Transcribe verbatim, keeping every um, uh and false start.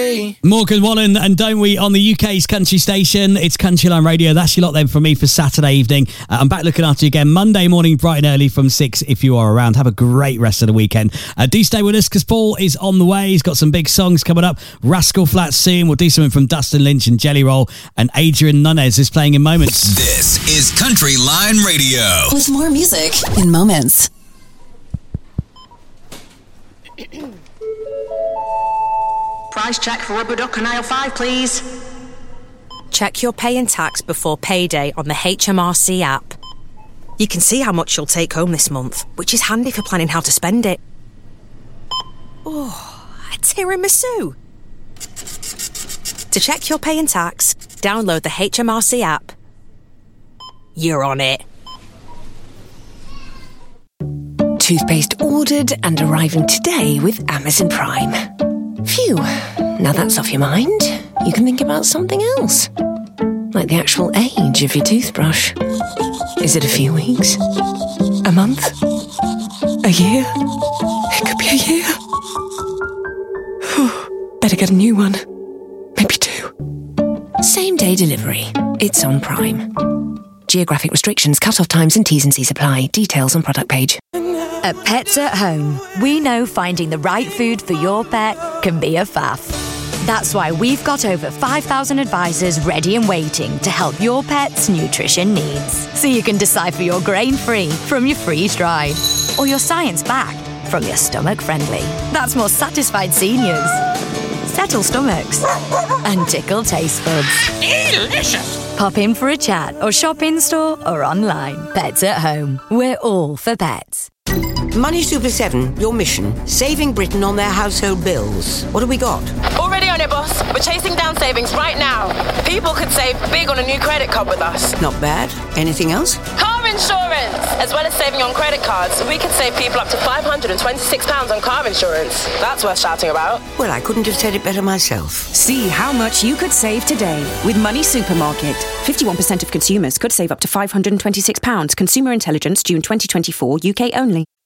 Morgan Wallen and Don't We on the U K's country station. It's Countryline Radio. That's your lot then from me for Saturday evening. Uh, I'm back looking after you again Monday morning, bright and early from six if you are around. Have a great rest of the weekend. Uh, do stay with us because Paul is on the way. He's got some big songs coming up. Rascal Flatts soon. We'll do something from Dustin Lynch and Jelly Roll. And Adrian Nunez is playing in moments. This is Countryline Radio. With more music in moments. Price check for rubber duck and aisle five, please. Check your pay and tax before payday on the H M R C app. You can see how much you'll take home this month, which is handy for planning how to spend it. Oh, a tiramisu. To check your pay and tax, download the H M R C app. You're on it. Toothpaste ordered and arriving today with Amazon Prime. Phew, now that's off your mind, you can think about something else. Like the actual age of your toothbrush. Is it a few weeks? A month? A year? It could be a year. Whew, better get a new one. Maybe two. Same day delivery. It's on Prime. Geographic restrictions, cut-off times and T's and C's apply. Details on product page. At Pets at Home, we know finding the right food for your pet can be a faff. That's why we've got over five thousand advisors ready and waiting to help your pet's nutrition needs. So you can decipher your grain-free from your freeze-dried, or your science-backed from your stomach-friendly. That's more satisfied seniors, settle stomachs, and tickle taste buds. Delicious! Pop in for a chat or shop in-store or online. Pets at Home. We're all for pets. Money Super seven, your mission, saving Britain on their household bills. What have we got? Already on it, boss. We're chasing down savings right now. People could save big on a new credit card with us. Not bad. Anything else? Car insurance! As well as saving on credit cards, we could save people up to five hundred twenty-six pounds on car insurance. That's worth shouting about. Well, I couldn't have said it better myself. See how much you could save today with Money Supermarket. fifty-one percent of consumers could save up to five hundred twenty-six pounds. Consumer Intelligence, June twenty twenty-four, U K only.